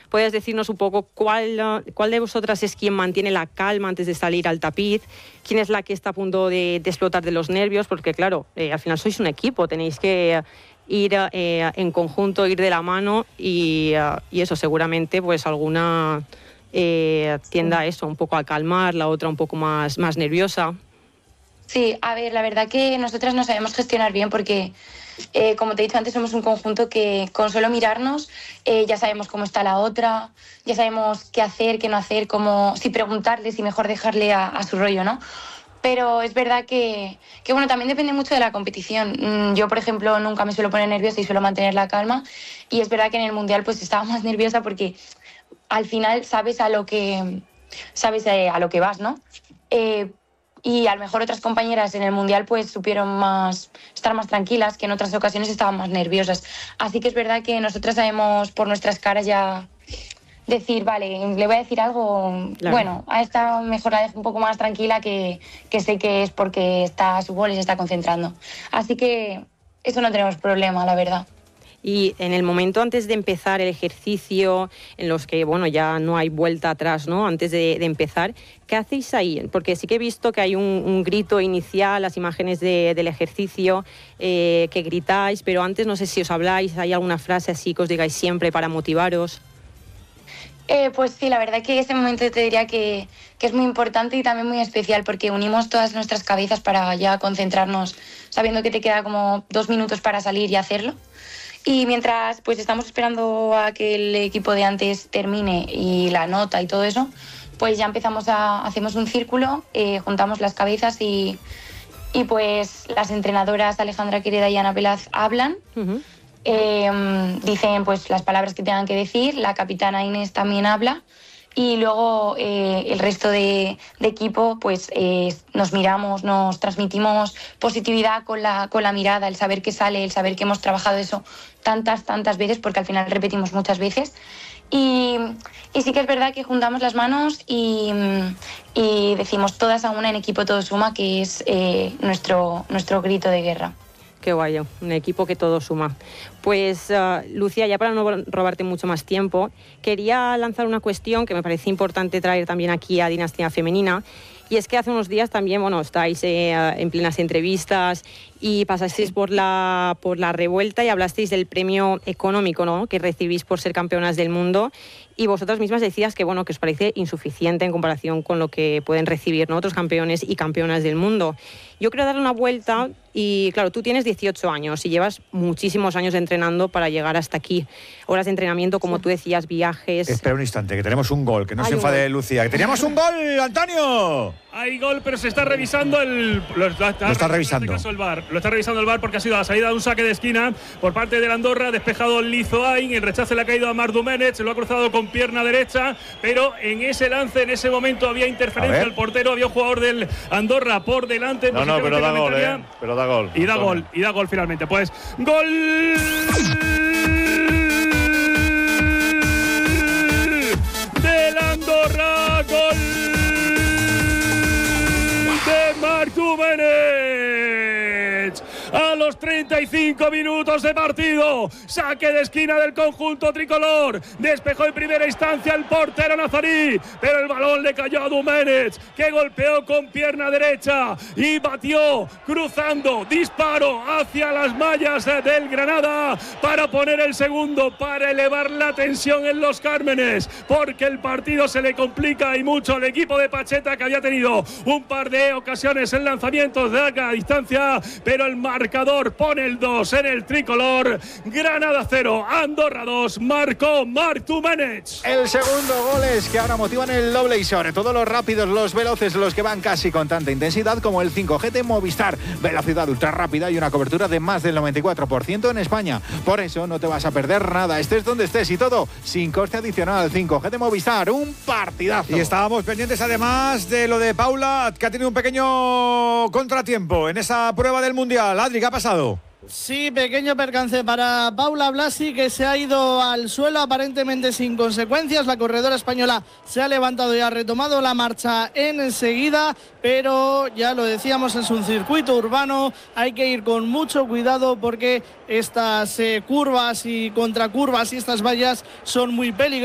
puedes decirnos un poco cuál de vosotras es quien mantiene la calma antes de salir al tapiz, quién es la que está a punto de explotar de los nervios, porque claro, al final sois un equipo, tenéis que ir en conjunto, ir de la mano y eso seguramente pues alguna tienda a eso, un poco a calmar, la otra un poco más nerviosa. Sí, a ver, la verdad que nosotras no sabemos gestionar bien porque, como te he dicho antes, somos un conjunto que con solo mirarnos ya sabemos cómo está la otra, ya sabemos qué hacer, qué no hacer, si preguntarle, si mejor dejarle a su rollo, ¿no? Pero es verdad que bueno, también depende mucho de la competición. Yo, por ejemplo, nunca me suelo poner nerviosa y suelo mantener la calma. Y es verdad que en el Mundial pues estaba más nerviosa porque al final sabes a lo que vas, ¿no? Y a lo mejor otras compañeras en el Mundial pues supieron estar más tranquilas, que en otras ocasiones estaban más nerviosas. Así que es verdad que nosotras sabemos por nuestras caras ya decir, vale, le voy a decir algo, claro. Bueno, a esta mejor la dejo un poco más tranquila, que sé que es porque está a su bola y se está concentrando. Así que eso no tenemos problema, la verdad. Y en el momento antes de empezar el ejercicio, en los que bueno ya no hay vuelta atrás, ¿no? Antes de empezar, ¿qué hacéis ahí? Porque sí que he visto que hay un grito inicial, las imágenes del ejercicio, que gritáis, pero antes no sé si os habláis, ¿hay alguna frase así que os digáis siempre para motivaros? Pues sí, la verdad que ese momento te diría que es muy importante y también muy especial porque unimos todas nuestras cabezas para ya concentrarnos, sabiendo que te queda como 2 minutos para salir y hacerlo. Y mientras pues estamos esperando a que el equipo de antes termine y la nota y todo eso, pues ya hacemos un círculo, juntamos las cabezas y pues las entrenadoras Alejandra Quereda y Ana Pelaz hablan. Uh-huh. Dicen pues las palabras que tengan que decir, la capitana Inés también habla y luego el resto de equipo pues nos miramos, nos transmitimos positividad con la mirada, el saber que sale, el saber que hemos trabajado eso tantas veces, porque al final repetimos muchas veces. Y sí que es verdad que juntamos las manos y decimos todas a una, en equipo todo suma, que es nuestro grito de guerra. Qué guay, un equipo que todo suma. Pues, Lucía, ya para no robarte mucho más tiempo, quería lanzar una cuestión que me parece importante traer también aquí a Dinastía Femenina, y es que hace unos días también, bueno, estáis en plenas entrevistas y pasasteis por la revuelta y hablasteis del premio económico, ¿no?, que recibís por ser campeonas del mundo, y vosotras mismas decías que, bueno, que os parece insuficiente en comparación con lo que pueden recibir, ¿no?, otros campeones y campeonas del mundo. Yo quiero darle una vuelta y, claro, tú tienes 18 años y llevas muchísimos años entrenando para llegar hasta aquí. Horas de entrenamiento, como tú decías, viajes... Espera un instante, que tenemos un gol, que no se enfade Lucía. ¡Que teníamos un gol, Antonio! Hay gol, pero se está revisando Lo está revisando. Lo está revisando el VAR porque ha sido la salida de un saque de esquina por parte del Andorra, despejado Lizoain, el rechace le ha caído a Marc Domènech, se lo ha cruzado con pierna derecha, pero en ese lance, en ese momento había interferencia del portero, había un jugador del Andorra por delante. No, pero da gol, pero da gol. Y da gol finalmente. Pues gol del Andorra, gol de Marc Domènech a los 35 minutos de partido. Saque de esquina del conjunto tricolor, despejó en primera instancia el portero nazarí, pero el balón le cayó a Domènech, que golpeó con pierna derecha y batió cruzando, disparo hacia las mallas del Granada para poner el segundo, para elevar la tensión en los Cármenes, porque el partido se le complica y mucho al equipo de Pacheta, que había tenido un par de ocasiones en lanzamientos de larga distancia, pero el marcador pone el 2 en el tricolor. Granada 0, Andorra 2, marcó Marc Domènech. El segundo gol es que ahora motivan el doble y sobre todo los rápidos, los veloces, los que van casi con tanta intensidad como el 5G de Movistar. Velocidad ultra rápida y una cobertura de más del 94% en España. Por eso no te vas a perder nada, estés donde estés y todo sin coste adicional. 5G de Movistar, un partidazo. Y estábamos pendientes además de lo de Paula, que ha tenido un pequeño contratiempo en esa prueba del Mundial. Adri, ¿qué ha pasado? Sí, pequeño percance para Paula Blasi, que se ha ido al suelo aparentemente sin consecuencias. La corredora española se ha levantado y ha retomado la marcha enseguida, pero ya lo decíamos, es un circuito urbano, hay que ir con mucho cuidado porque estas curvas y contracurvas y estas vallas son muy peligrosas.